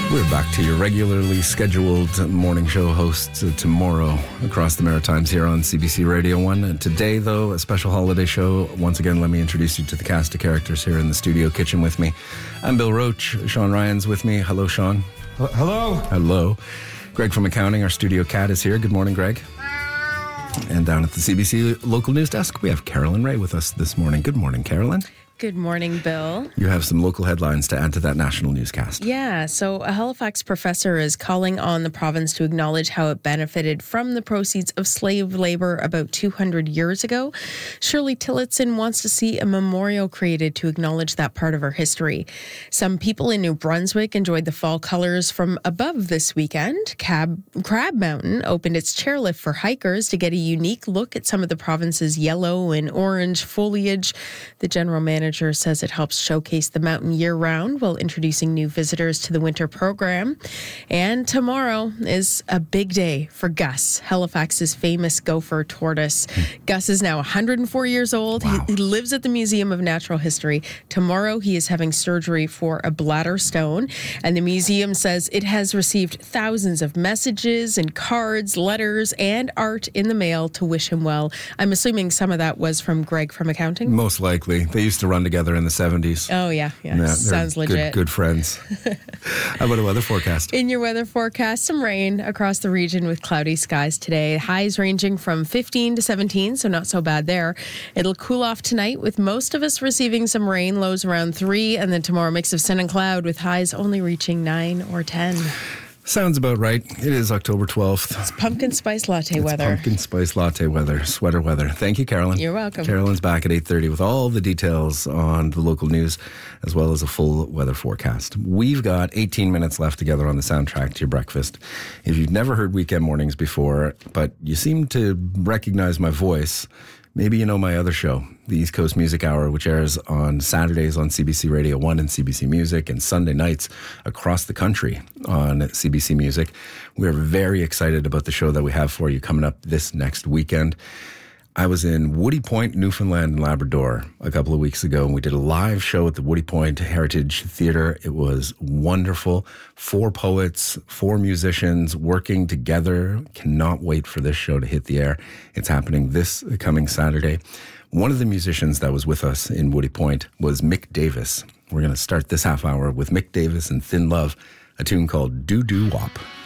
We're back to your regularly scheduled morning show hosts tomorrow across the Maritimes here on CBC Radio 1. And today, though, a special holiday show. Once again, let me introduce you to the cast of characters here in the studio kitchen with me. I'm Bill Roach. Sean Ryan's with me. Hello, Sean. Hello. Hello. Greg from accounting, our studio cat, is here. Good morning, Greg. And down at the CBC local news desk, we have Carolyn Ray with us this morning. Good morning, Carolyn. Good morning, Bill. You have some local headlines to add to that national newscast. Yeah, so a Halifax professor is calling on the province to acknowledge how it benefited from the proceeds of slave labor about 200 years ago. Shirley Tillotson wants to see a memorial created to acknowledge that part of our history. Some people in New Brunswick enjoyed the fall colors from above this weekend. Crab Mountain opened its chairlift for hikers to get a unique look at some of the province's yellow and orange foliage. The general manager says it helps showcase the mountain year-round while introducing new visitors to the winter program. And tomorrow is a big day for Gus, Halifax's famous gopher tortoise. Gus is now 104 years old. Wow. He lives at the Museum of Natural History. Tomorrow, he is having surgery for a bladder stone. And the museum says it has received thousands of messages and cards, letters, and art in the mail to wish him well. I'm assuming some of that was from Greg from accounting? Most likely. They used to run together in the 70s. Oh, yeah. Sounds legit. Good friends. How about a weather forecast? In your weather forecast, some rain across the region with cloudy skies today. Highs ranging from 15 to 17, so not so bad there. It'll cool off tonight with most of us receiving some rain, lows around 3, and then tomorrow mix of sun and cloud with highs only reaching 9 or 10. Sounds about right. It is October 12th. It's pumpkin spice latte weather. Pumpkin spice latte weather, sweater weather. Thank you, Carolyn. You're welcome. Carolyn's back at 8:30 with all the details on the local news, as well as a full weather forecast. We've got 18 minutes left together on the soundtrack to your breakfast. If you've never heard Weekend Mornings before, but you seem to recognize my voice, maybe you know my other show, the East Coast Music Hour, which airs on Saturdays on CBC Radio 1 and CBC Music, and Sunday nights across the country on CBC Music. We're very excited about the show that we have for you coming up this next weekend. I was in Woody Point, Newfoundland and Labrador a couple of weeks ago, and we did a live show at the Woody Point Heritage Theatre. It was wonderful. 4 poets, 4 musicians working together. Cannot wait for this show to hit the air. It's happening this coming Saturday. One of the musicians that was with us in Woody Point was Mick Davis. We're going to start this half hour with Mick Davis and Thin Love, a tune called Doo Doo Wop.